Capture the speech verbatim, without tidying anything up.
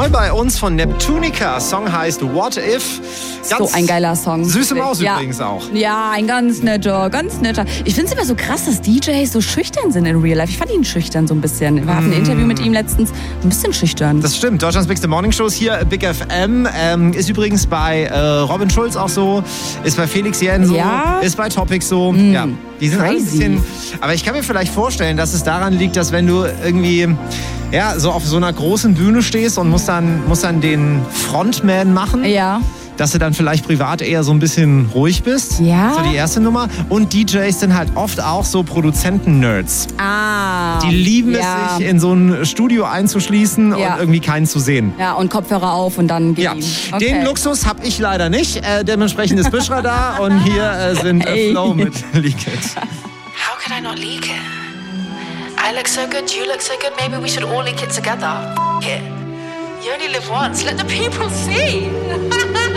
Neu bei uns von Neptunica. Song heißt What If. Ganz so ein geiler Song. Süße Maus ja. übrigens auch. Ja, ein ganz netter, ganz netter. Ich finde es immer so krass, dass D Js so schüchtern sind in Real Life. Ich fand ihn schüchtern so ein bisschen. Wir hatten ein Interview mit ihm letztens. Ein bisschen schüchtern. Das stimmt. Deutschlands Bigste Morning Shows hier, Big F M. Ähm, ist übrigens bei äh, Robin Schulz auch so. Ist bei Felix Jähn so. Ja. Ist bei Topic so. Mm. Ja. Die sind alle ein bisschen. Aber ich kann mir vielleicht vorstellen, dass es daran liegt, dass wenn du irgendwie ja, so auf so einer großen Bühne stehst und musst dann, musst dann den Frontman machen. Ja. Dass du dann vielleicht privat eher so ein bisschen ruhig bist. Ja. So die erste Nummer. Und D Js sind halt oft auch so Produzenten-Nerds. Ah. Die lieben ja. es, sich in so ein Studio einzuschließen ja. und irgendwie keinen zu sehen. Ja, und Kopfhörer auf und dann gehen. Ja. Okay. Den Luxus habe ich leider nicht. Äh, dementsprechend ist Bishra da und hier äh, sind äh, Flow mit Leak It. How could I not leak it? I look so good, you look so good, maybe we should all leak it together. F- it. You only live once, let the people see.